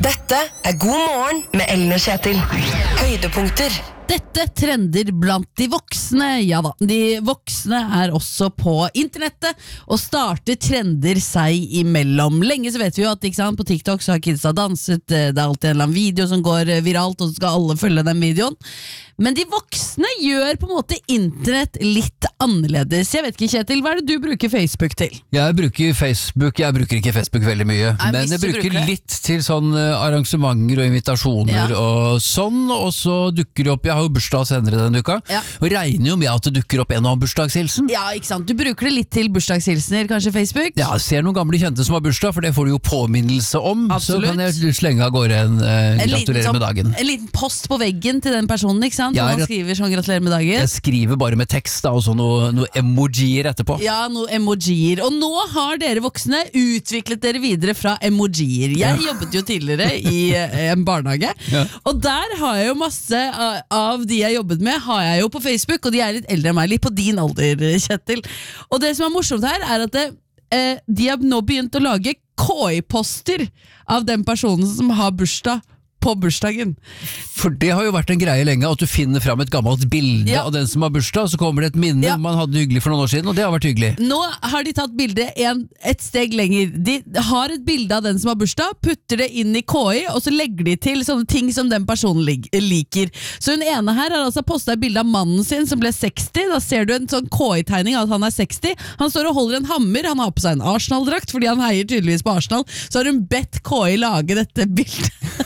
Dette God morgen med Ellen og Kjetil. Høydepunkter. Dette trender blant de voksne. Ja da, de voksne også på internettet og starter trender seg imellom. Lenge så vet vi jo at ikke sant, på TikTok så har kidsa danset, det alltid en eller annen video som går viralt, og så skal alle følge den videoen. Men de voksne gjør på en måte internett litt annerledes. Jeg vet ikke, Kjetil, hva det du bruker Facebook til? Jeg bruker ikke Facebook veldig mye, men jeg bruker litt til sånn arrangementer og invitasjoner og sånn, og så dukker det opp, jeg har jo bursdag senere denne uka, og regner jo med at det dukker opp en og annen bursdagshilsen. Ja, ikke sant, du bruker det litt til bursdagshilsener, kanskje Facebook? Ja, ser noen gamle kjente som har bursdag, for det får du jo påminnelse om. Absolutt. Så kan jeg slenge av gårde en gratulerer med dagen. En liten post på veggen til den personen, ikke sant? Man skriver sånn gratulerer med dagen. Jeg skriver bare med tekst da, og så noe emojier etterpå. Ja, noe emojier. Og nå har dere voksne utviklet dere videre fra emojier. Jeg jobbet jo tidligere i en barnehage, og der har jeg jo masse av de jeg jobbet med, har jeg jo på Facebook, og de litt eldre enn meg, litt på din alder, Kjetil. Og det som morsomt her, at de har nå begynt å lage KI-poster av den personen som har bursdag på bursdagen. For det har jo vært en greie lenge, at du finner fram et gammelt bilde av den som har bursdag, så kommer det et minne man hadde hyggelig for noen år siden, og det har vært hyggelig. Nå har de tatt bildet et steg lenger. De har et bilde av den som har bursdag, putter det inn i KI, og så legger de til sånne ting som den personen liker. Så hun ene her har altså postet et bilde av mannen sin som ble 60. Da ser du en sånn KI-tegning av at han 60. Han står og holder en hammer, han har på seg en Arsenal-drakt, fordi han heier tydeligvis på Arsenal. Så har hun bedt KI lage dette bildet.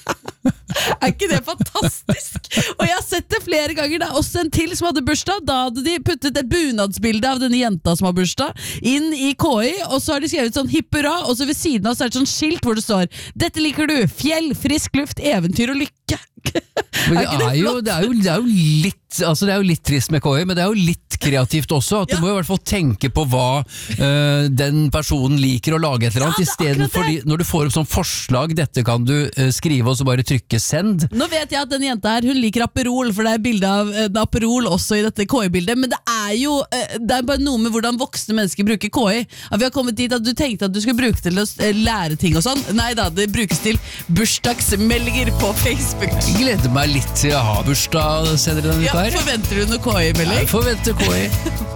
Ikke det fantastisk? Og jeg har sett det flere ganger. Det også en til som hadde bursdag. Da hadde de puttet et bunadsbilde av denne jenta som har bursdag inn i KI, og så har de skrevet sånn hipp hurra, og så ved siden av så det et sånn skilt hvor det står: dette liker du, fjell, frisk luft, eventyr og lykke. Men det er jo litt trist med KI, men det er jo litt kreativt også, at du må i hvert fall tenke på hva den personen liker å lage et eller annet, i stedet for når du får opp sånn forslag, dette kan du skrive og så bare trykke send. Nå vet jeg at denne jenta her, hun liker Aperol, for det er bilde av en Aperol også i dette KI-bildet, men det er bare noe med hvordan voksne mennesker bruker KI. At vi har kommet dit at du tenkte at du skulle bruke det til å lære ting og sånn. Nei da, det brukes til bursdagsmeldinger på Facebook. Jeg gleder meg litt til å ha bursdag senere denne uka her. Forventer du noe KI-melding? Jeg forventer KI.